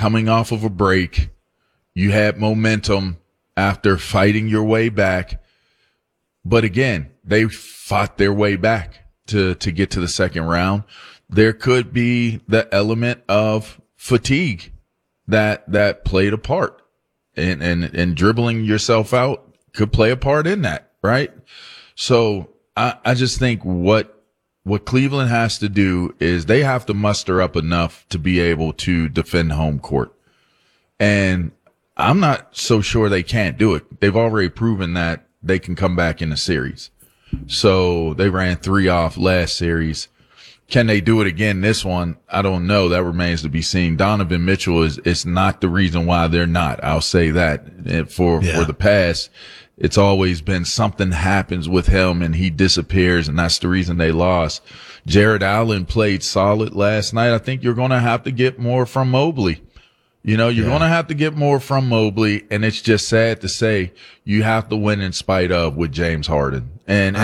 coming off of a break. You had momentum after fighting your way back. But again, they fought their way back to get to the second round. There could be the element of fatigue that played a part, and dribbling yourself out could play a part in that, right? So I just think what Cleveland has to do is they have to muster up enough to be able to defend home court. And I'm not so sure they can't do it. They've already proven that they can come back in a series. So they ran 3 off last series. Can they do it again this one? I don't know. That remains to be seen. Donovan Mitchell is not the reason why they're not. I'll say that. For the past, it's always been something happens with him and he disappears, and that's the reason they lost. Jared Allen played solid last night. I think you're going to have to get more from Mobley. You're going to have to get more from Mobley, and it's just sad to say you have to win in spite of with James Harden.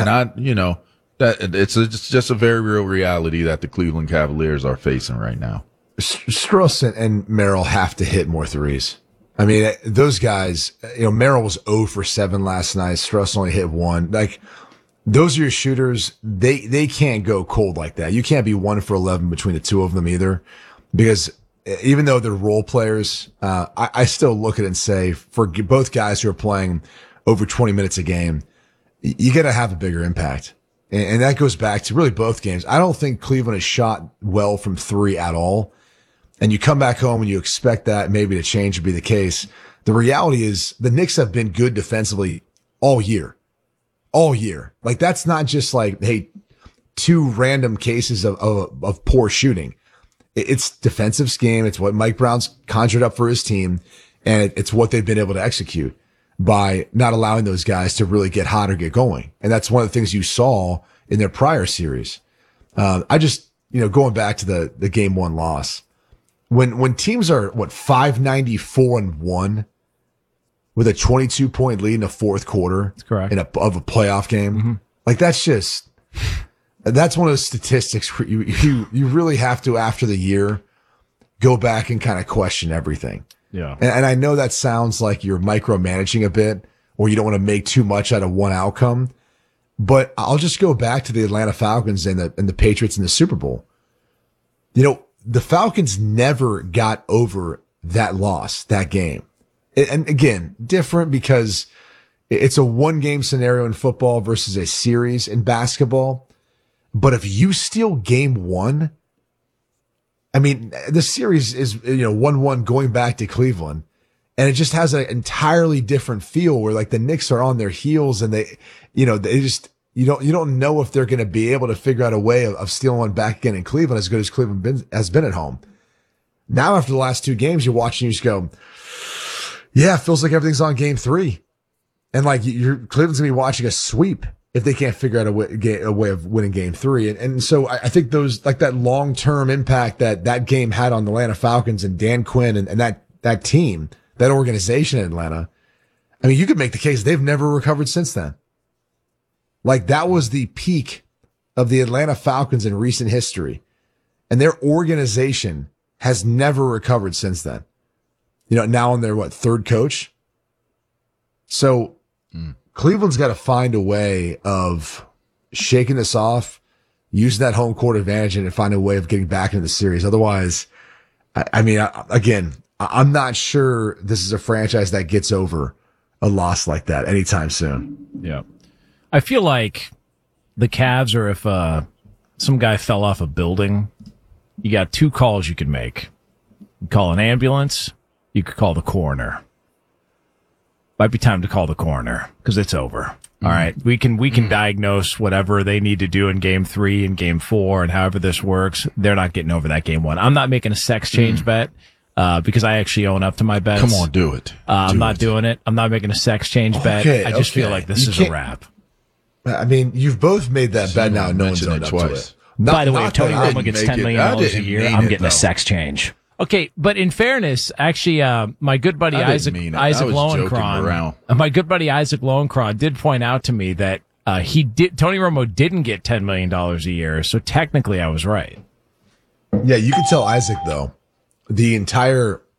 That it's just a very real reality that the Cleveland Cavaliers are facing right now. Strus and Merrill have to hit more threes. I mean, those guys, Merrill was 0 for 7 last night. Strus only hit 1. Like, those are your shooters. They can't go cold like that. You can't be 1 for 11 between the two of them either, because even though they're role players, I still look at it and say, for both guys who are playing over 20 minutes a game, you got to have a bigger impact. And that goes back to really both games. I don't think Cleveland has shot well from 3 at all. And you come back home and you expect that maybe to change would be the case. The reality is the Knicks have been good defensively all year. All year. Like, that's not just like, hey, 2 random cases of poor shooting. It's defensive scheme. It's what Mike Brown's conjured up for his team. And it's what they've been able to execute by not allowing those guys to really get hot or get going. And that's one of the things you saw in their prior series. Going back to the game 1 loss, when teams are 594-1 with a 22-point lead in the fourth quarter, that's correct, of a playoff game, like, that's one of those statistics where you really have to, after the year, go back and kind of question everything. Yeah. And I know that sounds like you're micromanaging a bit, or you don't want to make too much out of one outcome, but I'll just go back to the Atlanta Falcons and the Patriots in the Super Bowl. The Falcons never got over that loss, that game. And again, different because it's a 1-game scenario in football versus a series in basketball. But if you steal game 1, I mean, the series is, 1-1 going back to Cleveland, and it just has an entirely different feel where, like, the Knicks are on their heels and they just, you don't know if they're going to be able to figure out a way of stealing one back again in Cleveland, as good as Cleveland has been at home. Now, after the last 2 games, you're watching, you just go, yeah, it feels like everything's on game 3. And like, Cleveland's going to be watching a sweep if they can't figure out a way of winning game 3. And so I think those, like, that long-term impact that game had on the Atlanta Falcons and Dan Quinn and that team, that organization in Atlanta, I mean, you could make the case they've never recovered since then. Like, that was the peak of the Atlanta Falcons in recent history. And their organization has never recovered since then. Now on their, 3rd coach? So, Cleveland's got to find a way of shaking this off, using that home court advantage, and find a way of getting back into the series. Otherwise, I'm not sure this is a franchise that gets over a loss like that anytime soon. Yeah. I feel like the Cavs are if some guy fell off a building, you got 2 calls you can make. You call an ambulance, you could call the coroner. Might be time to call the coroner because it's over. All right. We can diagnose whatever they need to do in game 3 and game 4 and however this works. They're not getting over that game 1. I'm not making a sex change bet, because I actually own up to my bets. Come on, do it. I'm not doing it. I'm not making a sex change bet. I just feel like this is a wrap. I mean, you've both made that bet now. No one's owned up to it. By the way, if Tony Romo gets $10 million a year, I'm getting a sex change. Okay, but in fairness, actually, my good buddy Isaac Lowenkron did point out to me that Tony Romo didn't get $10 million a year, so technically I was right. Yeah, you could tell Isaac, though, the entire